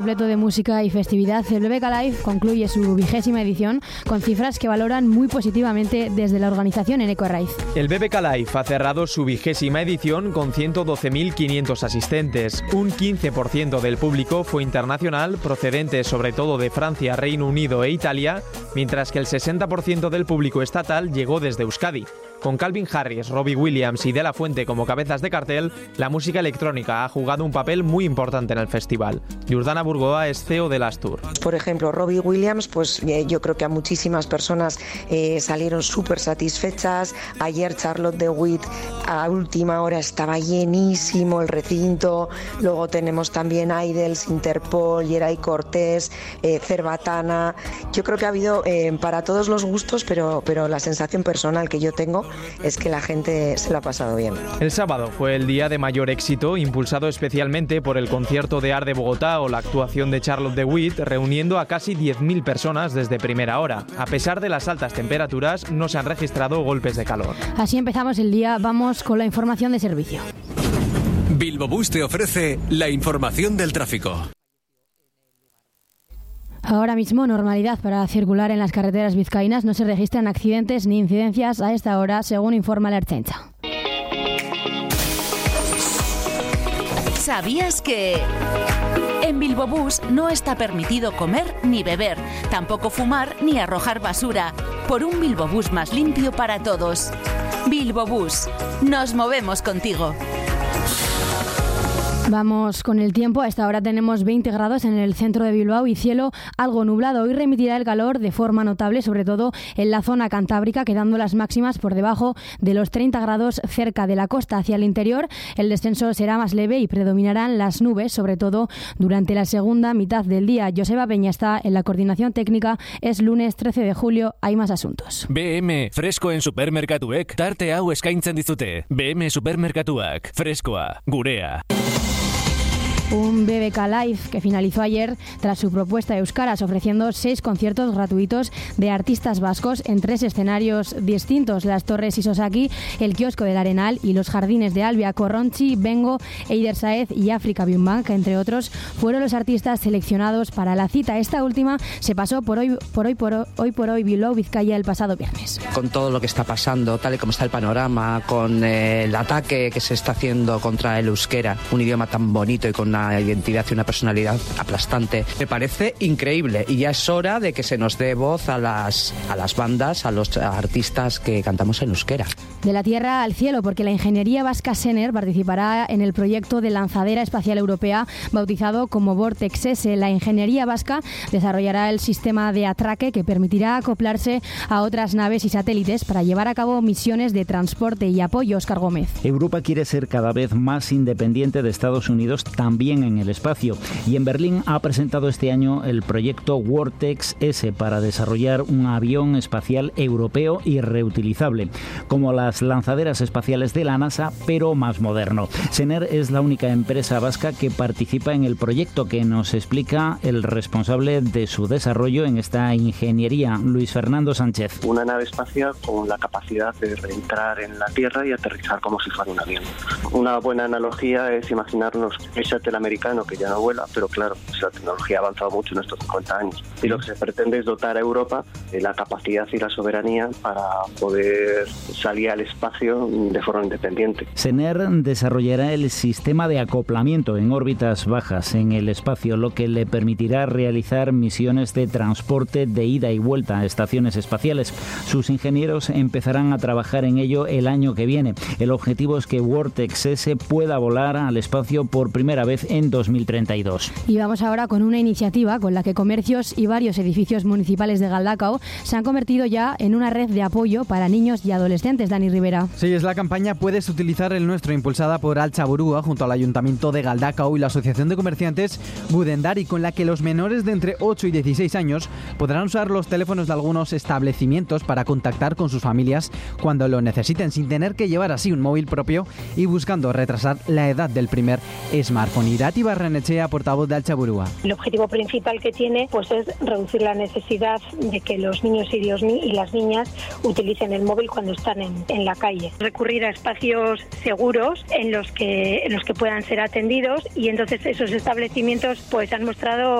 Completo de música y festividad, el BBK Live concluye su 20ª edición con cifras que valoran muy positivamente desde la organización en Eco a Raíz. El BBK Live ha cerrado su 20ª edición con 112.500 asistentes. Un 15% del público fue internacional, procedente sobre todo de Francia, Reino Unido e Italia, mientras que el 60% del público estatal llegó desde Euskadi. Con Calvin Harris, Robbie Williams y De La Fuente como cabezas de cartel, la música electrónica ha jugado un papel muy importante en el festival. Jordana Burgoa es CEO de Astur. Por ejemplo, Robbie Williams, pues yo creo que a muchísimas personas salieron súper satisfechas. Ayer Charlotte de Witt a última hora estaba llenísimo el recinto. Luego tenemos también Idols, Interpol, Yeray Cortés, Cerbatana. Yo creo que ha habido para todos los gustos, pero la sensación personal que yo tengo es que la gente se lo ha pasado bien. El sábado fue el día de mayor éxito, impulsado especialmente por el concierto de Art de Bogotá o la actuación de Charlotte de Witt, reuniendo a casi 10.000 personas desde primera hora. A pesar de las altas temperaturas, no se han registrado golpes de calor. Así empezamos el día, vamos con la información de servicio. Bilbo Bus te ofrece la información del tráfico. Ahora mismo, normalidad para circular en las carreteras vizcaínas. No se registran accidentes ni incidencias a esta hora, según informa la Ertzaintza. ¿Sabías que en Bilbo Bus no está permitido comer ni beber, tampoco fumar ni arrojar basura? Por un Bilbo Bus más limpio para todos. Bilbo Bus, nos movemos contigo. Vamos con el tiempo. A esta hora tenemos 20 grados en el centro de Bilbao y cielo algo nublado. Hoy remitirá el calor de forma notable, sobre todo en la zona cantábrica, quedando las máximas por debajo de los 30 grados cerca de la costa. Hacia el interior, el descenso será más leve y predominarán las nubes, sobre todo durante la segunda mitad del día. Joseba Peña está en la coordinación técnica. Es lunes 13 de julio. Hay más asuntos. BM, fresko en supermerkatuek, tarte hau eskaintzen dizute. BM Supermerkatuak, freskoa, gurea. Un BBK Live que finalizó ayer tras su propuesta de Euskaraz, ofreciendo 6 conciertos gratuitos de artistas vascos en 3 escenarios distintos: Las Torres Isosaki, el Kiosco del Arenal y los Jardines de Albia. Corronchi, Bengo, Eider Saez y África Biumbank, entre otros, fueron los artistas seleccionados para la cita. Esta última se pasó por hoy Bilbao, Vizcaya, el pasado viernes. Con todo lo que está pasando, tal y como está el panorama, con el ataque que se está haciendo contra el euskera, un idioma tan bonito y con una identidad y una personalidad aplastante, me parece increíble, y ya es hora de que se nos dé voz a las bandas, a los artistas que cantamos en euskera. De la tierra al cielo, porque la ingeniería vasca Sener participará en el proyecto de lanzadera espacial europea bautizado como Vortex S. La ingeniería vasca desarrollará el sistema de atraque que permitirá acoplarse a otras naves y satélites para llevar a cabo misiones de transporte y apoyo. Óscar Gómez. Europa quiere ser cada vez más independiente de Estados Unidos, también en el espacio, y en Berlín ha presentado este año el proyecto Vortex S para desarrollar un avión espacial europeo y reutilizable, como las lanzaderas espaciales de la NASA, pero más moderno. Sener es la única empresa vasca que participa en el proyecto, que nos explica el responsable de su desarrollo en esta ingeniería, Luis Fernando Sánchez. Una nave espacial con la capacidad de reentrar en la Tierra y aterrizar como si fuera un avión. Una buena analogía es imaginarnos el shuttle americano, que ya no vuela, pero claro, la tecnología ha avanzado mucho en estos 50 años. Y lo que se pretende es dotar a Europa de la capacidad y la soberanía para poder salir al espacio de forma independiente. Sener desarrollará el sistema de acoplamiento en órbitas bajas en el espacio, lo que le permitirá realizar misiones de transporte de ida y vuelta a estaciones espaciales. Sus ingenieros empezarán a trabajar en ello el año que viene. El objetivo es que Vortex S pueda volar al espacio por primera vez en 2032. Y vamos ahora con una iniciativa con la que comercios y varios edificios municipales de Galdakao se han convertido ya en una red de apoyo para niños y adolescentes. Dani Rivera. Sí, es la campaña Puedes utilizar el nuestro, impulsada por Altzaburúa junto al Ayuntamiento de Galdakao y la Asociación de Comerciantes Budendari, con la que los menores de entre 8 y 16 años podrán usar los teléfonos de algunos establecimientos para contactar con sus familias cuando lo necesiten, sin tener que llevar así un móvil propio y buscando retrasar la edad del primer smartphone. Irati Barrenechea, portavoz de Altzaburúa. El objetivo principal que tiene pues es reducir la necesidad de que los niños y las niñas utilicen el móvil cuando están en en la calle. Recurrir a espacios seguros en los que puedan ser atendidos, y entonces esos establecimientos pues han mostrado